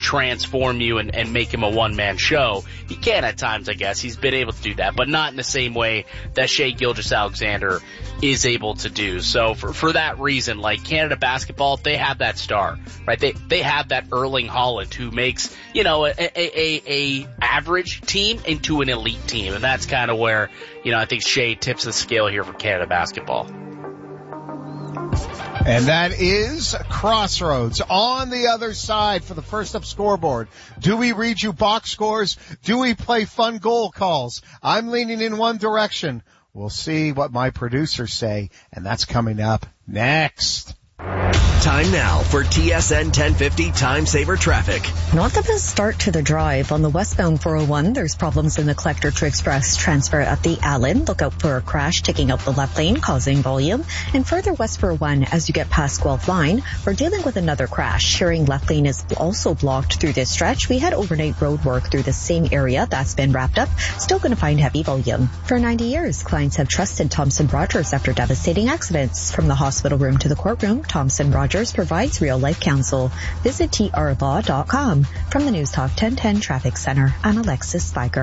transform you and make him a one-man show. He can at times, I guess. He's been able to do that, but not in the same way that Shai Gilgeous-Alexander is able to do. So for that reason, like Canada basketball, they have that star, right? They have that Erling Haaland who makes, you know, a average team into an elite team. And that's kind of where, you know, I think Shai tips the scale here for Canada basketball. And that is Crossroads. On the other side for the First Up scoreboard, do we read you box scores? Do we play fun goal calls? I'm leaning in one direction. We'll see what my producers say, and that's coming up next. Time now for TSN 1050 Time Saver Traffic. Not the best start to the drive. On the westbound 401, there's problems in the Collector to Express transfer at the Allen. Look out for a crash taking out the left lane, causing volume. And further west 401, as you get past Guelph Line, we're dealing with another crash. Shearing left lane is also blocked through this stretch. We had overnight road work through the same area. That's been wrapped up. Still going to find heavy volume. For 90 years, clients have trusted Thomson Rogers after devastating accidents. From the hospital room to the courtroom, Thomson Rogers provides real-life counsel. Visit trlaw.com. From the News Talk 1010 Traffic Center, I'm Alexis Spiker.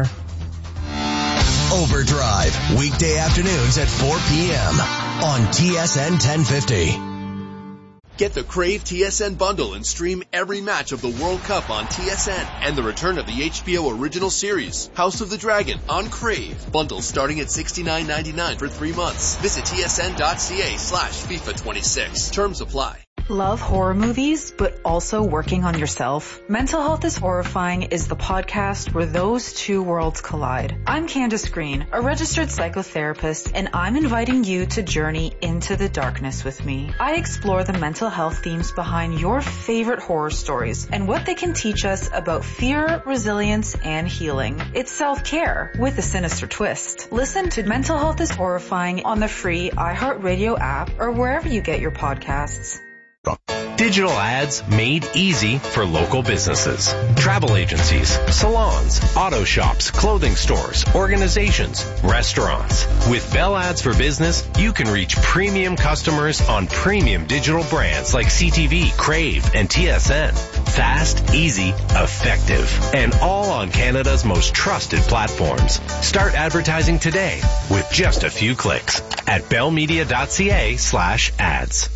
Overdrive, weekday afternoons at 4 p.m. on TSN 1050. Get the Crave TSN bundle and stream every match of the World Cup on TSN and the return of the HBO original series, House of the Dragon, on Crave. Bundles starting at $69.99 for 3 months. Visit tsn.ca/FIFA26. Terms apply. Love horror movies, but also working on yourself? Mental Health is Horrifying is the podcast where those two worlds collide. I'm Candace Green, a registered psychotherapist, and I'm inviting you to journey into the darkness with me. I explore the mental health themes behind your favorite horror stories and what they can teach us about fear, resilience, and healing. It's self-care with a sinister twist. Listen to Mental Health is Horrifying on the free iHeartRadio app or wherever you get your podcasts. Digital ads made easy for local businesses. Travel agencies, salons, auto shops, clothing stores, organizations, restaurants. With Bell Ads for Business, you can reach premium customers on premium digital brands like CTV, Crave, and TSN. Fast, easy, effective, and all on Canada's most trusted platforms. Start advertising today with just a few clicks at bellmedia.ca/ads.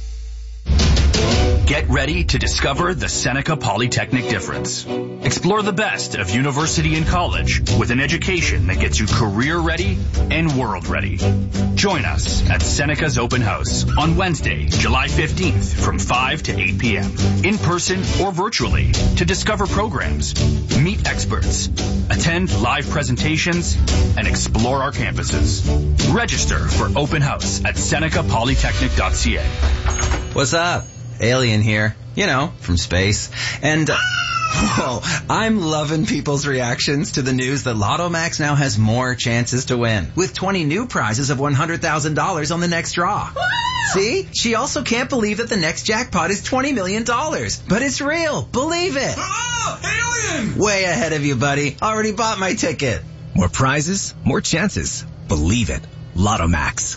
Get ready to discover the Seneca Polytechnic difference. Explore the best of university and college with an education that gets you career ready and world ready. Join us at Seneca's Open House on Wednesday, July 15th from 5 to 8 p.m. in person or virtually to discover programs, meet experts, attend live presentations, and explore our campuses. Register for Open House at senecapolytechnic.ca. What's up? Alien here, you know, from space. And, whoa, I'm loving people's reactions to the news that Lotto Max now has more chances to win, with 20 new prizes of $100,000 on the next draw. See? She also can't believe that the next jackpot is $20 million. But it's real. Believe it. Alien! Way ahead of you, buddy. Already bought my ticket. More prizes, more chances. Believe it. Lotto Max.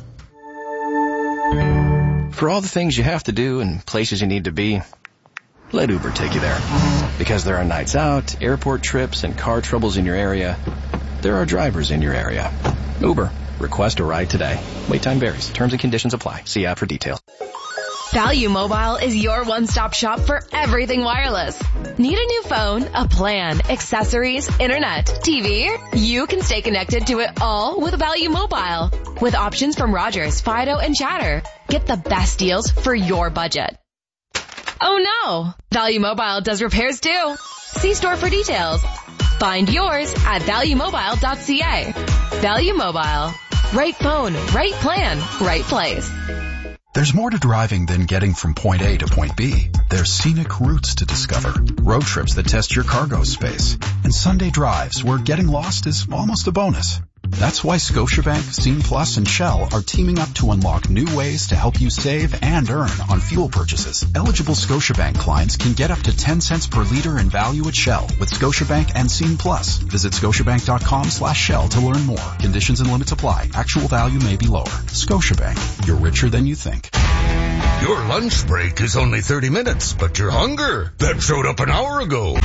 For all the things you have to do and places you need to be, let Uber take you there. Because there are nights out, airport trips, and car troubles in your area, there are drivers in your area. Uber. Request a ride today. Wait time varies. Terms and conditions apply. See app for details. Value Mobile is your one-stop shop for everything wireless. Need a new phone, a plan, accessories, internet, TV? You can stay connected to it all with Value Mobile. With options from Rogers, Fido, and Chatter. Get the best deals for your budget. Oh no! Value Mobile does repairs too. See store for details. Find yours at valuemobile.ca. Value Mobile. Right phone, right plan, right place. There's more to driving than getting from point A to point B. There's scenic routes to discover, road trips that test your cargo space, and Sunday drives where getting lost is almost a bonus. That's why Scotiabank, Scene Plus, and Shell are teaming up to unlock new ways to help you save and earn on fuel purchases. Eligible Scotiabank clients can get up to 10 cents per liter in value at Shell with Scotiabank and Scene Plus. Visit scotiabank.com/Shell to learn more. Conditions and limits apply. Actual value may be lower. Scotiabank. You're richer than you think. Your lunch break is only 30 minutes, but your hunger, that showed up an hour ago.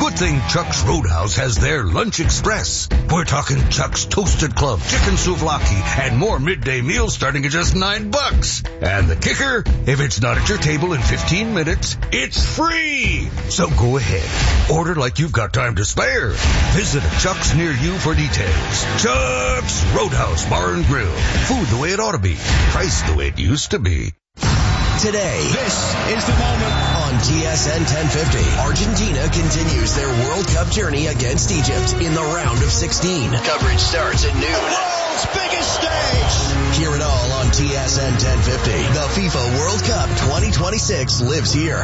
Good thing Chuck's Roadhouse has their Lunch Express. We're talking Chuck's Toasted Club, chicken souvlaki, and more midday meals starting at just $9. And the kicker, if it's not at your table in 15 minutes, it's free. So go ahead. Order like you've got time to spare. Visit a Chuck's near you for details. Chuck's Roadhouse Bar and Grill. Food the way it ought to be. Price the way it used to be. Today, this is the moment on TSN 1050. Argentina continues their World Cup journey against Egypt in the round of 16. Coverage starts at noon. The world's biggest stage. Hear it all on TSN 1050. The FIFA World Cup 2026 lives here.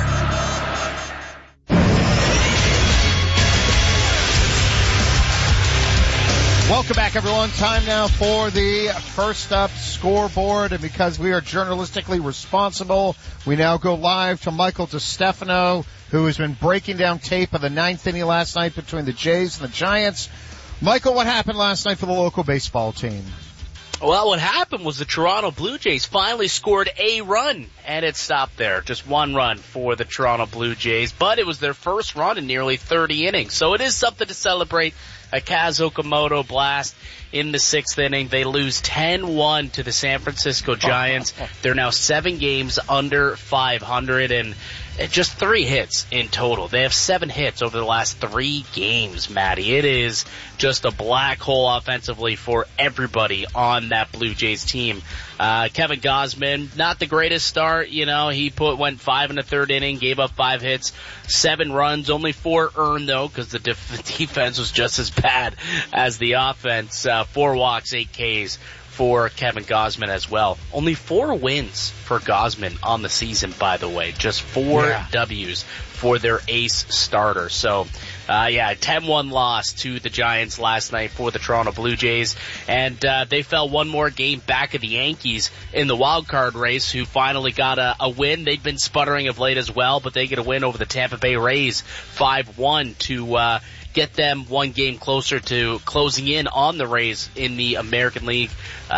Welcome back, everyone. Time now for the First Up Scoreboard. And because we are journalistically responsible, we now go live to Michael DeStefano, who has been breaking down tape of the ninth inning last night between the Jays and the Giants. Michael, what happened last night for the local baseball team? Well, what happened was the Toronto Blue Jays finally scored a run, and it stopped there. Just one run for the Toronto Blue Jays, but it was their first run in nearly 30 innings. So it is something to celebrate. A Kaz Okamoto blast in the sixth inning. They lose 10-1 to the San Francisco Giants. They're now 7 games under 500 and just 3 hits in total. They have 7 hits over the last 3 games, Matty. It is just a black hole offensively for everybody on that Blue Jays team. Kevin Gausman, not the greatest start. You know, he went 5 in the third inning, gave up 5 hits, 7 runs, only 4 earned though, because the defense was just as bad as the offense. 4 walks, 8 Ks for Kevin Gausman as well. Only 4 wins for Gausman on the season, by the way. Just 4 W's for their ace starter. So, 10-1 loss to the Giants last night for the Toronto Blue Jays. And they fell one more game back of the Yankees in the wild card race, who finally got a win. They've been sputtering of late as well, but they get a win over the Tampa Bay Rays 5-1 to get them one game closer to closing in on the Rays in the American League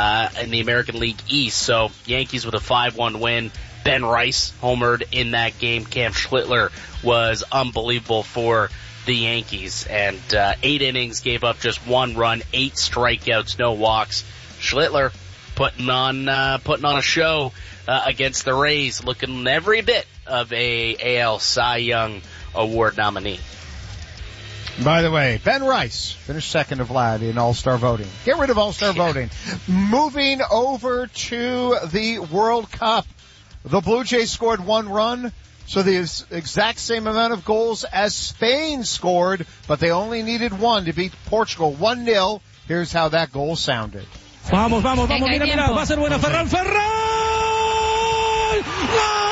East. So Yankees with a 5-1 win. Ben Rice homered in that game. Cam Schlittler was unbelievable for the Yankees, and 8 innings, gave up just 1 run, 8 strikeouts, no walks. Schlittler putting on a show against the Rays, looking every bit of a AL Cy Young Award nominee. By the way, Ben Rice finished second to Vlad in All-Star voting. Get rid of All-Star voting. Moving over to the World Cup. The Blue Jays scored 1 run, so the exact same amount of goals as Spain scored, but they only needed 1 to beat Portugal 1-0. Here's how that goal sounded. Vamos, mira, va a ser buena Ferran. ¡Gol!